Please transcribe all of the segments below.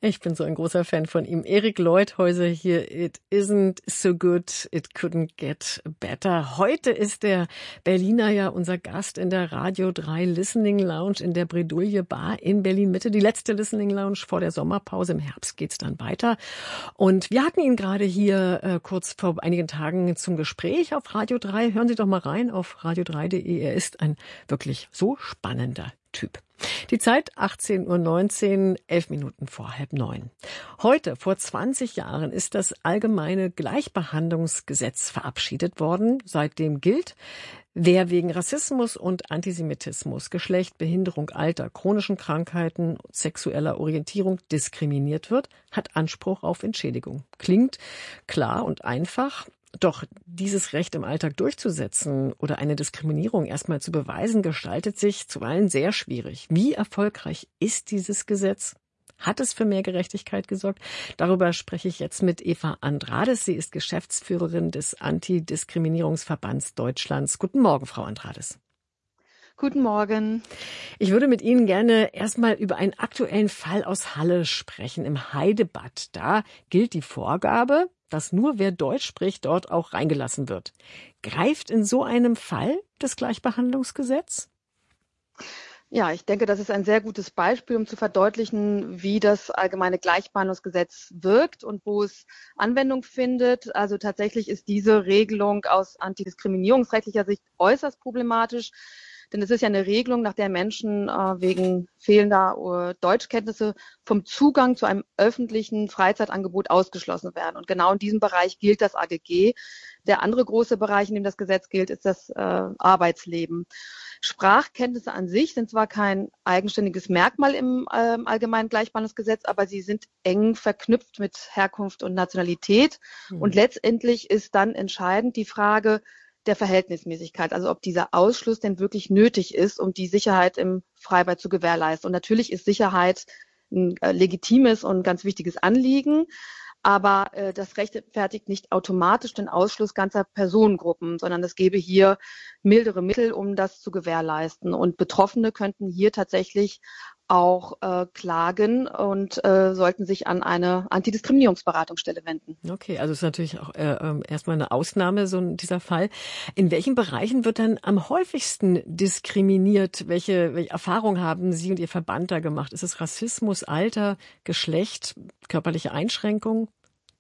Ich bin so ein großer Fan von ihm. Erik Leuthäuser hier. It isn't so good, it couldn't get better. Heute ist der Berliner ja unser Gast in der Radio 3 Listening Lounge in der Bredouille Bar in Berlin-Mitte. Die letzte Listening Lounge vor der Sommerpause. Im Herbst geht's dann weiter. Und wir hatten ihn gerade hier kurz vor einigen Tagen zum Gespräch auf Radio 3. Hören Sie doch mal rein auf radio3.de. Er ist ein wirklich so spannender Typ. Die Zeit 18:19 Uhr, 11 Minuten vor 8:30. Heute, vor 20 Jahren, ist das allgemeine Gleichbehandlungsgesetz verabschiedet worden. Seitdem gilt, wer wegen Rassismus und Antisemitismus, Geschlecht, Behinderung, Alter, chronischen Krankheiten, sexueller Orientierung diskriminiert wird, hat Anspruch auf Entschädigung. Klingt klar und einfach. Doch dieses Recht im Alltag durchzusetzen oder eine Diskriminierung erstmal zu beweisen, gestaltet sich zuweilen sehr schwierig. Wie erfolgreich ist dieses Gesetz? Hat es für mehr Gerechtigkeit gesorgt? Darüber spreche ich jetzt mit Eva Andrades. Sie ist Geschäftsführerin des Antidiskriminierungsverbands Deutschlands. Guten Morgen, Frau Andrades. Guten Morgen. Ich würde mit Ihnen gerne erstmal über einen aktuellen Fall aus Halle sprechen, im Heidebad. Da gilt die Vorgabe, dass nur wer Deutsch spricht, dort auch reingelassen wird. Greift in so einem Fall das Gleichbehandlungsgesetz? Ja, ich denke, das ist ein sehr gutes Beispiel, um zu verdeutlichen, wie das allgemeine Gleichbehandlungsgesetz wirkt und wo es Anwendung findet. Also tatsächlich ist diese Regelung aus antidiskriminierungsrechtlicher Sicht äußerst problematisch. Denn es ist ja eine Regelung, nach der Menschen wegen fehlender Deutschkenntnisse vom Zugang zu einem öffentlichen Freizeitangebot ausgeschlossen werden. Und genau in diesem Bereich gilt das AGG. Der andere große Bereich, in dem das Gesetz gilt, ist das Arbeitsleben. Sprachkenntnisse an sich sind zwar kein eigenständiges Merkmal im allgemeinen Gleichbehandlungsgesetz, aber sie sind eng verknüpft mit Herkunft und Nationalität. Und letztendlich ist dann entscheidend die Frage der Verhältnismäßigkeit, also ob dieser Ausschluss denn wirklich nötig ist, um die Sicherheit im Freibad zu gewährleisten. Und natürlich ist Sicherheit ein legitimes und ganz wichtiges Anliegen, aber das rechtfertigt nicht automatisch den Ausschluss ganzer Personengruppen, sondern es gäbe hier mildere Mittel, um das zu gewährleisten. Und Betroffene könnten hier tatsächlich auch klagen und sollten sich an eine Antidiskriminierungsberatungsstelle wenden. Okay, also es ist natürlich auch erstmal eine Ausnahme, dieser Fall. In welchen Bereichen wird dann am häufigsten diskriminiert? Welche Erfahrungen haben Sie und Ihr Verband da gemacht? Ist es Rassismus, Alter, Geschlecht, körperliche Einschränkungen?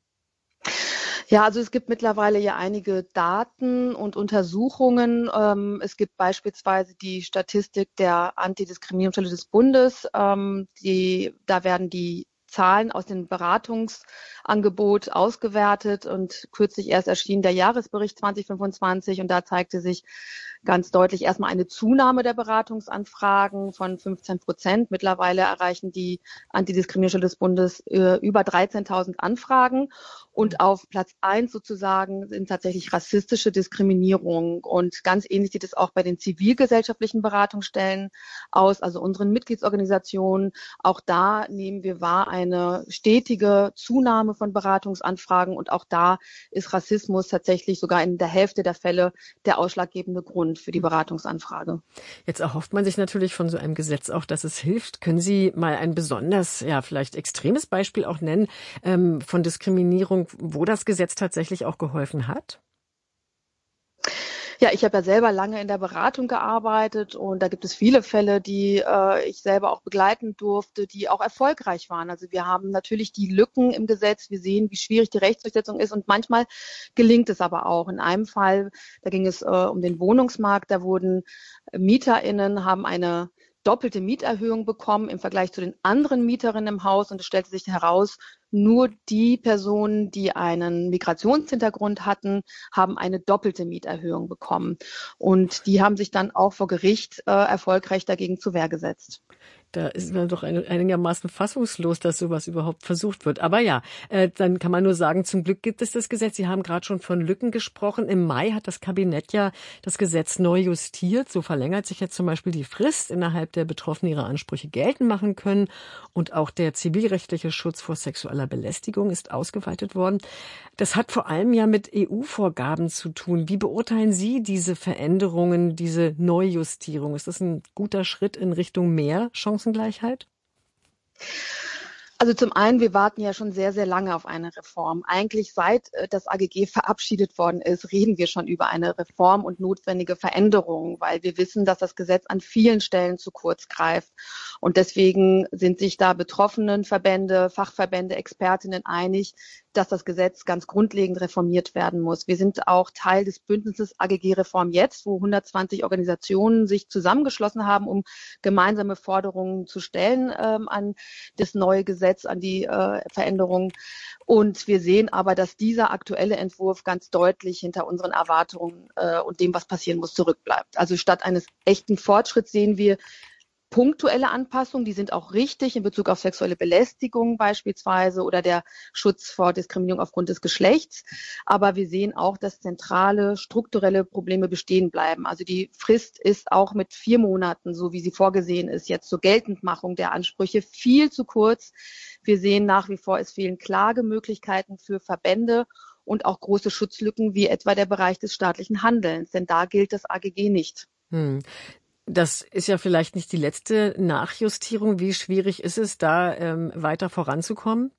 Ja, also es gibt mittlerweile ja einige Daten und Untersuchungen. Es gibt beispielsweise die Statistik der Antidiskriminierungsstelle des Bundes. Da werden die Zahlen aus dem Beratungsangebot ausgewertet und kürzlich erst erschien der Jahresbericht 2025 und da zeigte sich ganz deutlich erstmal eine Zunahme der Beratungsanfragen von 15%. Mittlerweile erreichen die Antidiskriminierungsstelle des Bundes über 13.000 Anfragen. Und auf Platz 1 sozusagen sind tatsächlich rassistische Diskriminierung. Und ganz ähnlich sieht es auch bei den zivilgesellschaftlichen Beratungsstellen aus, also unseren Mitgliedsorganisationen. Auch da nehmen wir wahr eine stetige Zunahme von Beratungsanfragen. Und auch da ist Rassismus tatsächlich sogar in der Hälfte der Fälle der ausschlaggebende Grund für die Beratungsanfrage. Jetzt erhofft man sich natürlich von so einem Gesetz auch, dass es hilft. Können Sie mal ein besonders, vielleicht extremes Beispiel auch nennen von Diskriminierung, wo das Gesetz tatsächlich auch geholfen hat? Ja, ich habe ja selber lange in der Beratung gearbeitet und da gibt es viele Fälle, die ich selber auch begleiten durfte, die auch erfolgreich waren. Also wir haben natürlich die Lücken im Gesetz, wir sehen, wie schwierig die Rechtsdurchsetzung ist und manchmal gelingt es aber auch. In einem Fall, da ging es um den Wohnungsmarkt, da wurden MieterInnen, haben eine doppelte Mieterhöhung bekommen im Vergleich zu den anderen Mieterinnen im Haus und es stellte sich heraus, nur die Personen, die einen Migrationshintergrund hatten, haben eine doppelte Mieterhöhung bekommen. Und die haben sich dann auch vor Gericht erfolgreich dagegen zur Wehr gesetzt. Da ist man doch einigermaßen fassungslos, dass sowas überhaupt versucht wird. Aber ja, dann kann man nur sagen, zum Glück gibt es das Gesetz. Sie haben gerade schon von Lücken gesprochen. Im Mai hat das Kabinett ja das Gesetz neu justiert. So verlängert sich jetzt zum Beispiel die Frist, innerhalb der Betroffenen ihre Ansprüche geltend machen können. Und auch der zivilrechtliche Schutz vor sexueller Belästigung ist ausgeweitet worden. Das hat vor allem ja mit EU-Vorgaben zu tun. Wie beurteilen Sie diese Veränderungen, diese Neujustierung? Ist das ein guter Schritt in Richtung mehr Chancengleichheit? Also zum einen, wir warten ja schon sehr, sehr lange auf eine Reform. Eigentlich seit das AGG verabschiedet worden ist, reden wir schon über eine Reform und notwendige Veränderungen, weil wir wissen, dass das Gesetz an vielen Stellen zu kurz greift. Und deswegen sind sich da Betroffenen, Verbände, Fachverbände, Expertinnen einig, dass das Gesetz ganz grundlegend reformiert werden muss. Wir sind auch Teil des Bündnisses AGG Reform Jetzt, wo 120 Organisationen sich zusammengeschlossen haben, um gemeinsame Forderungen zu stellen an das neue Gesetz, an die Veränderungen. Und wir sehen aber, dass dieser aktuelle Entwurf ganz deutlich hinter unseren Erwartungen und dem, was passieren muss, zurückbleibt. Also statt eines echten Fortschritts sehen wir punktuelle Anpassungen, die sind auch richtig in Bezug auf sexuelle Belästigung beispielsweise oder der Schutz vor Diskriminierung aufgrund des Geschlechts. Aber wir sehen auch, dass zentrale strukturelle Probleme bestehen bleiben. Also die Frist ist auch mit 4 Monaten, so wie sie vorgesehen ist, jetzt zur Geltendmachung der Ansprüche viel zu kurz. Wir sehen nach wie vor, es fehlen Klagemöglichkeiten für Verbände und auch große Schutzlücken wie etwa der Bereich des staatlichen Handelns, denn da gilt das AGG nicht. Das ist ja vielleicht nicht die letzte Nachjustierung. Wie schwierig ist es, da weiter voranzukommen?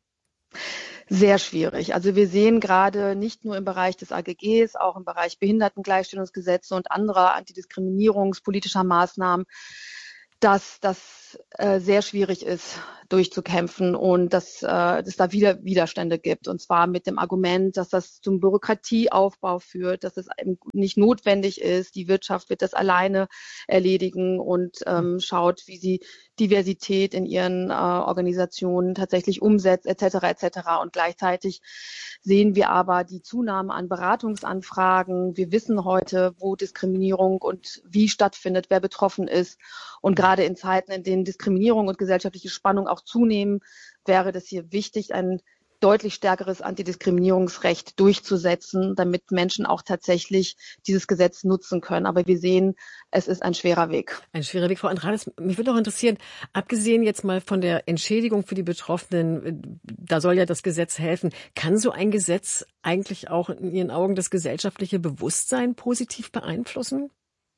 Sehr schwierig. Also wir sehen gerade nicht nur im Bereich des AGGs, auch im Bereich Behindertengleichstellungsgesetze und anderer antidiskriminierungspolitischer Maßnahmen, dass das sehr schwierig ist, durchzukämpfen und dass es da wieder Widerstände gibt. Und zwar mit dem Argument, dass das zum Bürokratieaufbau führt, dass es eben nicht notwendig ist. Die Wirtschaft wird das alleine erledigen und schaut, wie sie Diversität in ihren Organisationen tatsächlich umsetzt, etc. etc. Und gleichzeitig sehen wir aber die Zunahme an Beratungsanfragen. Wir wissen heute, wo Diskriminierung und wie stattfindet, wer betroffen ist. Und gerade in Zeiten, in denen Diskriminierung und gesellschaftliche Spannung auch zunehmen, wäre das hier wichtig, ein deutlich stärkeres Antidiskriminierungsrecht durchzusetzen, damit Menschen auch tatsächlich dieses Gesetz nutzen können. Aber wir sehen, es ist ein schwerer Weg. Ein schwerer Weg, Frau Andrades. Mich würde auch interessieren, abgesehen jetzt mal von der Entschädigung für die Betroffenen, da soll ja das Gesetz helfen. Kann so ein Gesetz eigentlich auch in Ihren Augen das gesellschaftliche Bewusstsein positiv beeinflussen?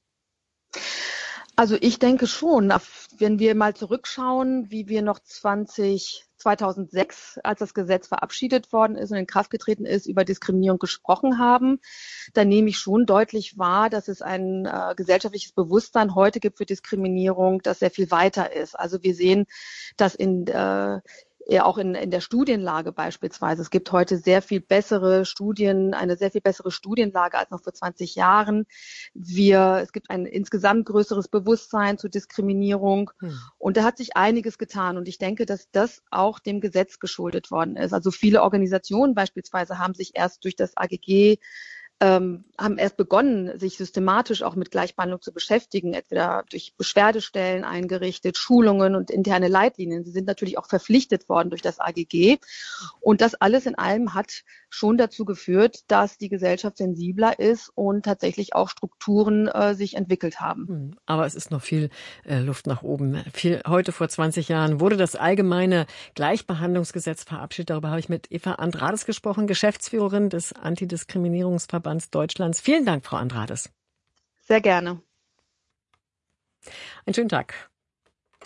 Also ich denke schon, wenn wir mal zurückschauen, wie wir noch 2006, als das Gesetz verabschiedet worden ist und in Kraft getreten ist, über Diskriminierung gesprochen haben, dann nehme ich schon deutlich wahr, dass es ein gesellschaftliches Bewusstsein heute gibt für Diskriminierung, das sehr viel weiter ist. Also wir sehen, dass auch in der Studienlage beispielsweise. Es gibt heute sehr viel bessere Studien, eine sehr viel bessere Studienlage als noch vor 20 Jahren. Es gibt ein insgesamt größeres Bewusstsein zu Diskriminierung. Und da hat sich einiges getan. Und ich denke, dass das auch dem Gesetz geschuldet worden ist. Also viele Organisationen beispielsweise haben sich erst durch das AGG haben erst begonnen, sich systematisch auch mit Gleichbehandlung zu beschäftigen, entweder durch Beschwerdestellen eingerichtet, Schulungen und interne Leitlinien. Sie sind natürlich auch verpflichtet worden durch das AGG. Und das alles in allem hat schon dazu geführt, dass die Gesellschaft sensibler ist und tatsächlich auch Strukturen sich entwickelt haben. Aber es ist noch viel Luft nach oben. Heute vor 20 Jahren wurde das allgemeine Gleichbehandlungsgesetz verabschiedet. Darüber habe ich mit Eva Andrades gesprochen, Geschäftsführerin des Antidiskriminierungsverbands Deutschlands. Vielen Dank, Frau Andrades. Sehr gerne. Einen schönen Tag.